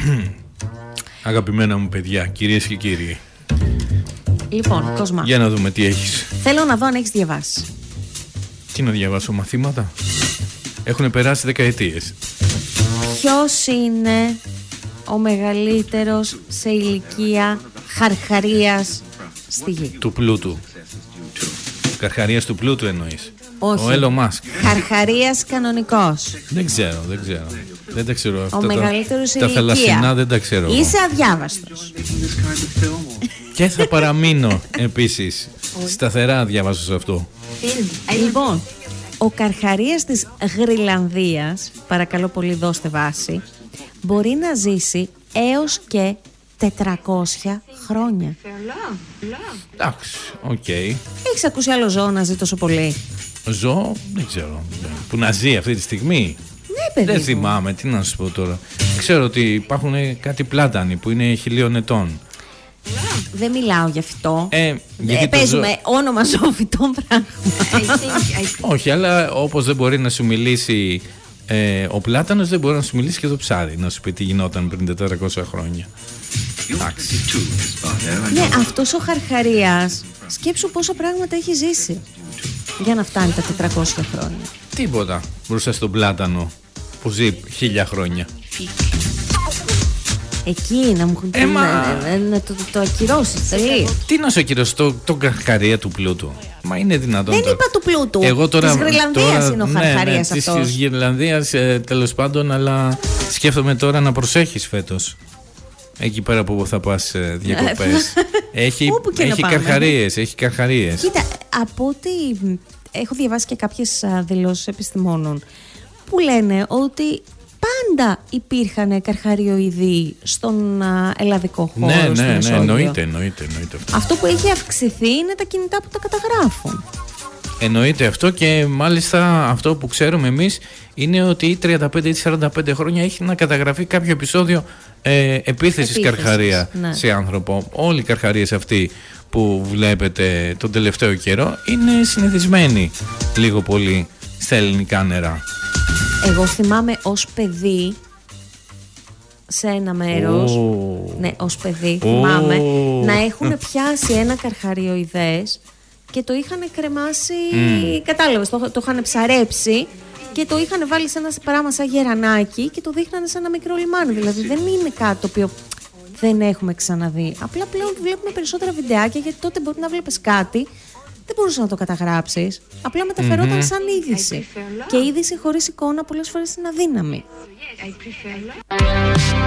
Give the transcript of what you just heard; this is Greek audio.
Αγαπημένα μου παιδιά, κυρίες και κύριοι. Λοιπόν, Κοσμά, για να δούμε τι έχεις. θέλω να δω αν έχεις διαβάσει. Τι να διαβάσω, μαθήματα? Έχουν περάσει δεκαετίες. Ποιος είναι ο μεγαλύτερος σε ηλικία χαρχαρίας στη γη? Του πλούτου. Καρχαρίας του πλούτου εννοείς? Όχι. Ο Elon Musk. Χαρχαρίας κανονικός. Δεν ξέρω. Δεν τα ξέρω αυτά. Ο μεγαλύτερος σε τα ηλικία. θαλασσινά δεν τα ξέρω. Είσαι αδιάβαστος. Και θα παραμείνω επίσης. Σταθερά διαβάζω σε αυτό. Λοιπόν, ο καρχαρίας της Γρυλανδίας, παρακαλώ πολύ δώστε βάση, μπορεί να ζήσει έως και 400 χρόνια. Εντάξει, οκ. Έχεις ακούσει άλλο ζώο να ζει τόσο πολύ? Ζώο, δεν ξέρω. Που να ζει αυτή τη στιγμή. Ναι, παιδί Δεν μου. θυμάμαι, τι να σου πω τώρα. Ξέρω ότι υπάρχουν κάτι πλάτανοι που είναι 1000 ετών. Δεν μιλάω για φυτό. Γιατί το παίζουμε όνομα ζώο φυτό πράγμα. Όχι, αλλά όπως δεν μπορεί να σου μιλήσει ο πλάτανος, δεν μπορεί να σου μιλήσει και το ψάρι. Να σου πει τι γινόταν πριν 400 χρόνια. Εντάξει. Ναι, αυτός ο χαρχαρίας, σκέψου πόσα πράγματα έχει ζήσει για να φτάνει τα 400 χρόνια. Τίποτα μπροστά στον πλάτανο που ζει 1000 χρόνια. Εκεί να μου να το ακυρώσεις τελείως. Τι να σου ακυρώσει, το καρχαρία του πλούτου? Μα είναι δυνατόν? Δεν είπα του πλούτου. Εγώ τώρα, της Γρυλανδίας είναι ο χαρχαρίας αυτός. Της Γρυλανδίας τέλος πάντων, αλλά σκέφτομαι τώρα να προσέχεις φέτος. Εκεί πέρα που θα πας διακοπές. έχει καρχαρίες. Κοίτα, από ό,τι έχω διαβάσει και κάποιες δηλώσεις επιστημόνων που λένε ότι πάντα υπήρχαν καρχαριοειδή στον ελλαδικό χώρο. Ναι, εννοείται αυτό. Αυτό που έχει αυξηθεί είναι τα κινητά που τα καταγράφουν. Εννοείται αυτό, και μάλιστα αυτό που ξέρουμε εμείς είναι ότι ή 35 ή 45 χρόνια έχει να καταγραφεί κάποιο επεισόδιο επίθεσης καρχαρία σε άνθρωπο. Όλοι οι καρχαρίες αυτοί που βλέπετε τον τελευταίο καιρό είναι συνηθισμένοι λίγο πολύ στα ελληνικά νερά. Εγώ θυμάμαι ως παιδί σε ένα μέρος, ναι, ως παιδί θυμάμαι να έχουν πιάσει ένα καρχαριοειδές και το είχαν κρεμάσει, κατάλαβες, το είχαν ψαρέψει και το είχαν βάλει σε ένα πράγμα σαν γερανάκι και το δείχνανε σε ένα μικρό λιμάνι. Δηλαδή δεν είναι κάτι το οποίο δεν έχουμε ξαναδεί. Απλά πλέον βλέπουμε περισσότερα βιντεάκια, γιατί τότε μπορεί να βλέπεις κάτι, δεν μπορούσε να το καταγράψεις. Απλά μεταφερόταν σαν είδηση. Και είδηση χωρίς εικόνα πολλές φορές είναι αδύναμη.